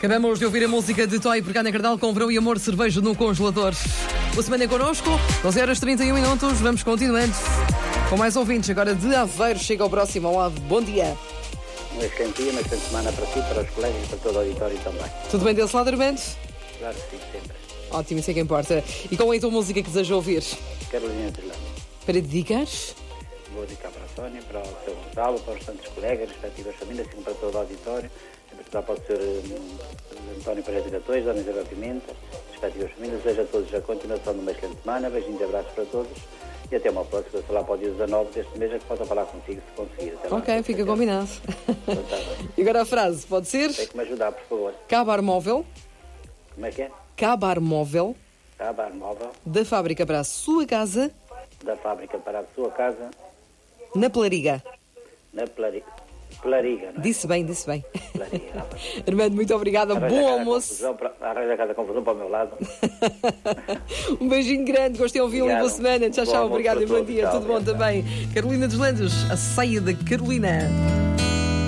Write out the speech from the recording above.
Acabamos de ouvir a música de Toy Pegana Cardal com Verão e Amor, cerveja no congelador. Uma semana connosco, 11h31. Vamos continuando com mais ouvintes. Agora de Aveiro, chega ao próximo ao lado. Bom dia. Uma excelente dia, uma excelente semana para si, para os colegas e para todo o auditório também. Tudo bem desse lado, Armando? Claro que sim, sempre. Ótimo, isso é que importa. E qual é então a música que deseja ouvir? Carolina de Lama. Para dedicar? Vou dedicar para a Sónia, para o Sr. Gonçalo, para os tantos colegas, respectivas famílias, assim para todo o auditório. Em particular para o Sr. António Pereira de Gatões, Dona Isabel Pimenta, respectivas famílias. Desejo a todos a continuação de uma excelente semana. Beijinhos e abraços para todos. E até uma próxima, sei lá, para o dia 19 deste mês, é que possa falar contigo, se conseguir. Até Ok, lá, fica combinado. Então, tá bem. E agora a frase, pode ser? Tem que me ajudar, por favor. Cabar móvel. Como é que é? Cabar móvel. Cabar móvel, Da fábrica para a sua casa. da fábrica para a sua casa, Na Pelariga. na Pelariga, não é? Disse bem, disse bem. Pelariga. Armando, muito obrigada. Bom almoço. Arranja cada confusão para o meu lado. Um beijinho grande, gostei de ouvi-lo e boa Obrigado. semana. Tchau, Bom tchau, almoço obrigada e para bom todos. dia. Tchau, Tudo bom obrigado. também. Carolina dos Landes, a ceia da Carolina.